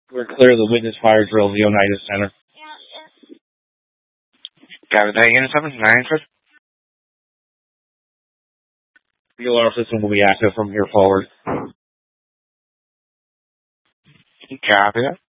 We're clear of the witness fire drill, the Oneida Center. Got that unit 7, 9, sir. The alarm system will be active from here forward. Copy that.